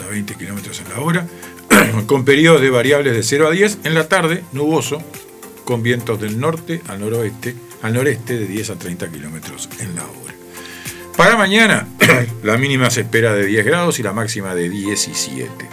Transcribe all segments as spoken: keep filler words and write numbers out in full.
a veinte kilómetros en la hora, con periodos de variables de cero a diez. En la tarde, nuboso, con vientos del norte al noroeste, al noreste de diez a treinta kilómetros en la hora. Para mañana, la mínima se espera de diez grados y la máxima de diecisiete.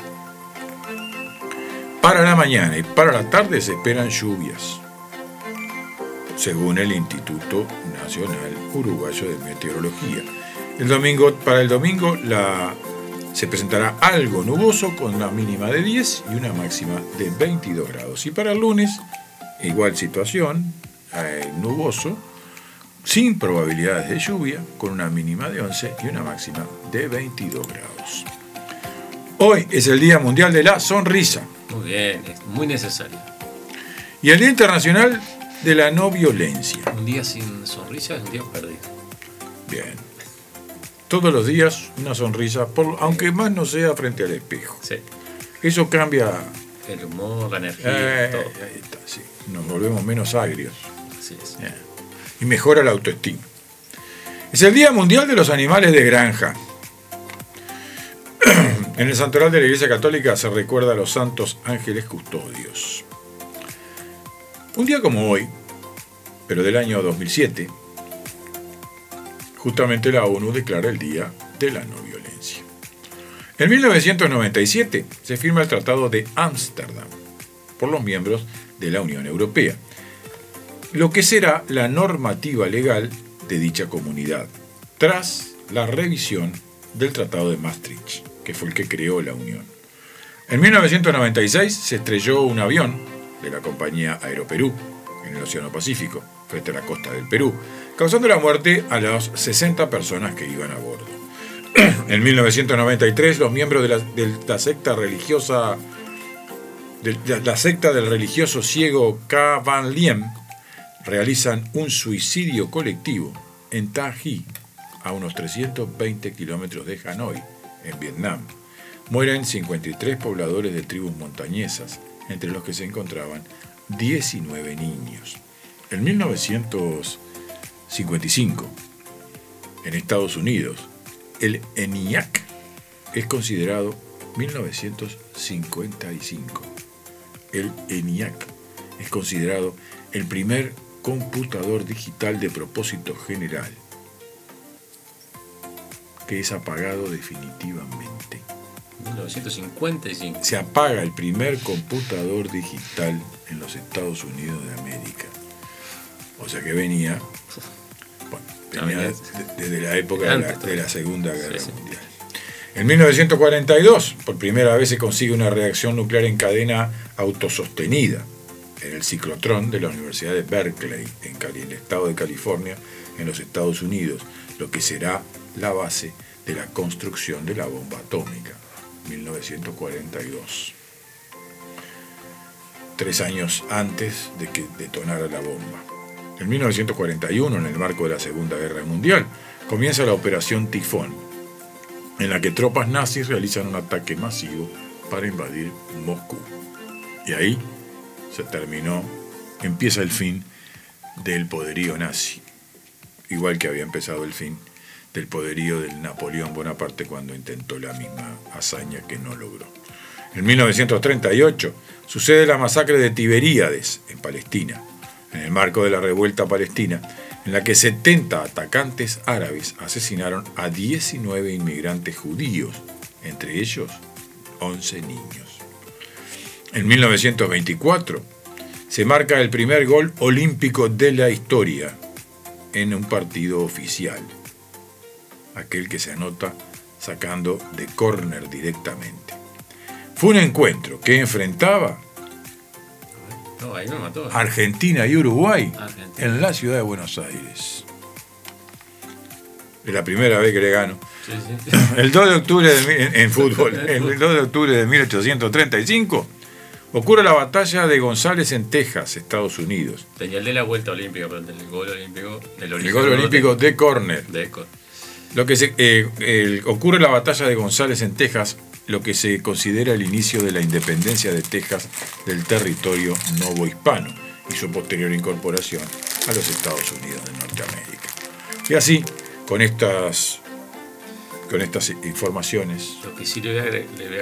Para la mañana y para la tarde se esperan lluvias, según el Instituto Nacional Uruguayo de Meteorología. El domingo, para el domingo la, se presentará algo nuboso con una mínima de diez y una máxima de veintidós grados. Y para el lunes, igual situación, eh, nuboso, sin probabilidades de lluvia, con una mínima de once y una máxima de veintidós grados. Hoy es el Día Mundial de la Sonrisa. Muy bien, es muy necesario. Y el Día Internacional de la No Violencia. Un día sin sonrisa es un día perdido. Bien. Todos los días una sonrisa, por, aunque más no sea frente al espejo. Sí. Eso cambia el humor, la energía, eh, todo. Ahí está, sí. Nos volvemos menos agrios. Así es. Eh. Y mejora la autoestima. Es el Día Mundial de los Animales de Granja. En el santoral de la Iglesia Católica se recuerda a los santos ángeles custodios. Un día como hoy, pero del año dos mil siete, justamente la ONU declara el Día de la No Violencia. En mil novecientos noventa y siete se firma el Tratado de Ámsterdam por los miembros de la Unión Europea, lo que será la normativa legal de dicha comunidad, tras la revisión del Tratado de Maastricht, que fue el que creó la Unión. En mil novecientos noventa y seis se estrelló un avión de la compañía Aeroperú en el Océano Pacífico, frente a la costa del Perú, causando la muerte a las sesenta personas que iban a bordo. En mil novecientos noventa y tres, los miembros de la, de la secta religiosa, de la, la secta del religioso ciego Ca Van Liem, realizan un suicidio colectivo en Ta Hy, a unos trescientos veinte kilómetros de Hanoi, en Vietnam. Mueren cincuenta y tres pobladores de tribus montañesas, entre los que se encontraban diecinueve niños. En mil novecientos cincuenta y cinco, en Estados Unidos, el ENIAC es considerado mil novecientos cincuenta y cinco. El ENIAC es considerado el primer computador digital de propósito general que es apagado definitivamente. mil novecientos cincuenta y cinco. Se apaga el primer computador digital en los Estados Unidos de América. O sea que venía, bueno, venía desde de, de la época de la, de la Segunda Guerra sí, sí. Mundial. En mil novecientos cuarenta y dos, por primera vez se consigue una reacción nuclear en cadena autosostenida en el ciclotrón de la Universidad de Berkeley, en Cali, en el estado de California, en los Estados Unidos, lo que será la base de la construcción de la bomba atómica, mil novecientos cuarenta y dos. Tres años antes de que detonara la bomba. En mil novecientos cuarenta y uno, en el marco de la Segunda Guerra Mundial, comienza la Operación Tifón, en la que tropas nazis realizan un ataque masivo para invadir Moscú. Y ahí se terminó, empieza el fin del poderío nazi, igual que había empezado el fin del poderío del Napoleón Bonaparte cuando intentó la misma hazaña que no logró. En mil novecientos treinta y ocho sucede la masacre de Tiberíades en Palestina, en el marco de la revuelta palestina, en la que setenta atacantes árabes asesinaron a diecinueve inmigrantes judíos, entre ellos once niños. En mil novecientos veinticuatro se marca el primer gol olímpico de la historia en un partido oficial, aquel que se anota sacando de córner directamente. Fue un encuentro que enfrentaba no, ahí me mató, ¿eh? Argentina y Uruguay Argentina. En la ciudad de Buenos Aires. Es la primera vez que le gano. Sí, sí. El dos de octubre de, en, en fútbol, el dos de octubre de mil ochocientos treinta y cinco ocurre la batalla de González en Texas, Estados Unidos. Tenía el de la vuelta olímpica, pero el del gol olímpico del El gol olímpico de, de córner. De córner. Lo que se, eh, el, ocurre la batalla de González en Texas, lo que se considera el inicio de la independencia de Texas del territorio novohispano y su posterior incorporación a los Estados Unidos de Norteamérica. Y así, con estas, con estas informaciones... Lo que sí le voy a, le voy a